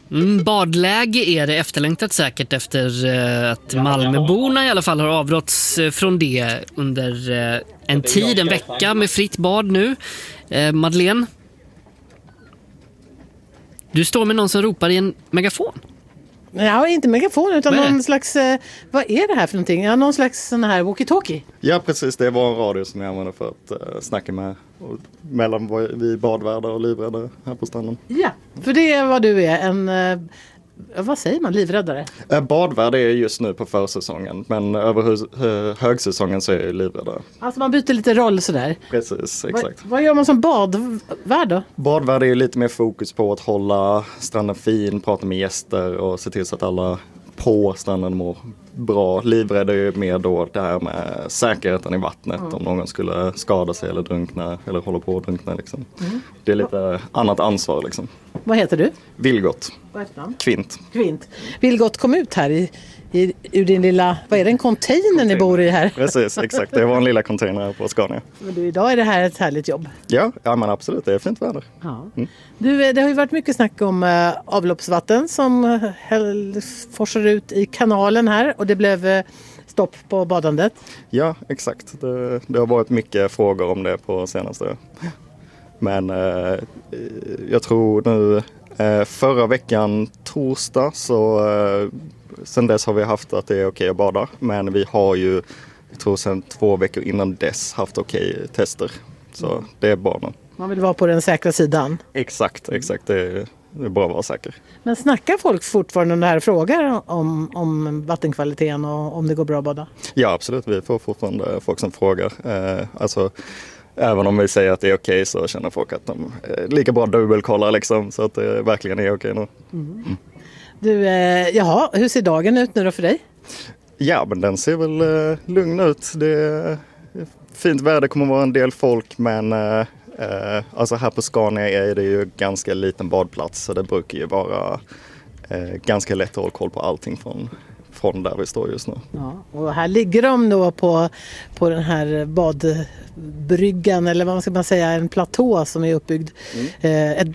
Badläge är det efterlängtat säkert efter att Malmöborna i alla fall har avråtts från det under en vecka med fritt bad nu. Madeleine, du står med någon som ropar i en megafon. Ja, inte megafon utan någon slags, vad är det här för någonting? Ja, någon slags sån här walkie-talkie. Ja, precis. Det var en radio som jag använde för att snacka med mellan vi badvärdar och livräddare här på stranden. Ja, för det är vad du är, en, vad säger man, livräddare? Badvärd är just nu på försäsongen, men över högsäsongen så är jag livräddare. Alltså man byter lite roll sådär. Precis, exakt. Vad gör man som badvärd då? Badvärd är lite mer fokus på att hålla stranden fin, prata med gäster och se till så att alla på stranden mår bra. Livrädd är ju mer då det här med säkerheten i vattnet om någon skulle skada sig eller drunkna eller hålla på att drunkna liksom. Det är lite annat ansvar liksom. Vad heter du? Vilgot. Vad heter han? Kvint. Vilgot kom ut här ur din lilla, vad är det, en container ni bor i här? Precis, exakt. Det var en lilla container här på Scania. Men idag är det här ett härligt jobb. Ja men absolut. Det är fint väder. Ja. Du, det har ju varit mycket snack om avloppsvatten som forsar ut i kanalen här och det blev stopp på badandet. Ja, exakt. Det har varit mycket frågor om det på senaste. Men jag tror nu förra veckan torsdag så sen dess har vi haft att det är okej att bada. Men vi har ju, jag tror sen 2 veckor innan dess haft okej tester. Så det är bra nu. Man vill vara på den säkra sidan. Exakt. Det är bra att vara säker. Men snackar folk fortfarande om det här, frågar om vattenkvaliteten och om det går bra att bada? Ja, absolut. Vi får fortfarande folk som frågar. Alltså, även om vi säger att det är okej så känner folk att de lika bra dubbelkollar liksom, så att det verkligen är okej nu. Du, hur ser dagen ut nu då för dig? Ja, men den ser väl lugn ut. Det är fint väder, kommer vara en del folk, men alltså här på Scania är det ju ganska liten badplats så det brukar ju vara ganska lätt att hålla koll på allting från där vi står just nu. Ja, och här ligger de då på den här badbryggan, eller vad ska man säga, en platå som är uppbyggd. Ett